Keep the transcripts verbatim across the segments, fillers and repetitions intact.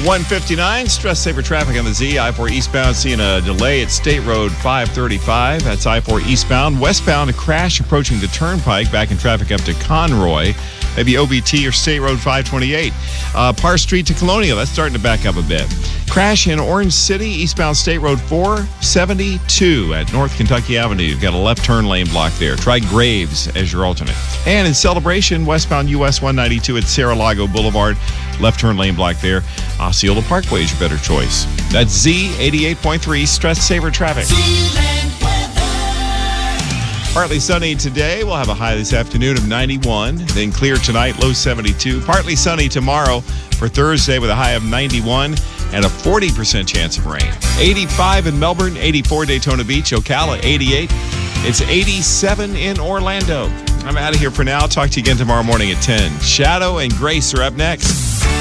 one fifty-nine, stress saver traffic on the Z. I four eastbound seeing a delay at State Road five thirty-five. That's I four eastbound. Westbound, a crash approaching the Turnpike, back in traffic up to Conroy. Maybe O B T or State Road five twenty-eight. Uh, Parr Street to Colonial, that's starting to back up a bit. Crash in Orange City, eastbound State Road four seventy-two at North Kentucky Avenue. You've got a left turn lane block there. Try Graves as your alternate. And in Celebration, westbound U S one ninety-two at Cerro-Lago Boulevard. Left turn lane block there. Osceola Parkway is your better choice. That's Z eighty-eight point three, stress saver traffic. Partly sunny today. We'll have a high this afternoon of ninety-one. Then clear tonight, low seventy-two. Partly sunny tomorrow for Thursday with a high of ninety-one and a forty percent chance of rain. eighty-five in Melbourne, eighty-four Daytona Beach, Ocala eighty-eight. It's eighty-seven in Orlando. I'm out of here for now. Talk to you again tomorrow morning at ten. Shadow and Grace are up next.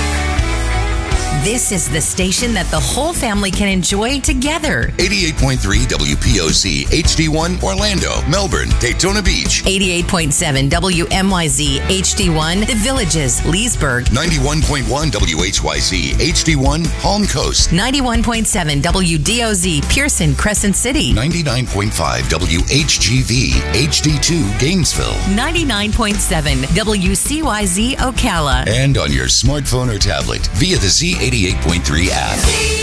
This is the station that the whole family can enjoy together. eighty-eight point three W P O C H D one Orlando, Melbourne, Daytona Beach. eighty-eight point seven W M Y Z H D one The Villages, Leesburg. ninety-one point one W H Y Z H D one Palm Coast. ninety-one point seven W D O Z Pearson, Crescent City. ninety-nine point five W H G V H D two Gainesville. ninety-nine point seven W C Y Z Ocala. And on your smartphone or tablet via the Z eighty-eight point three app.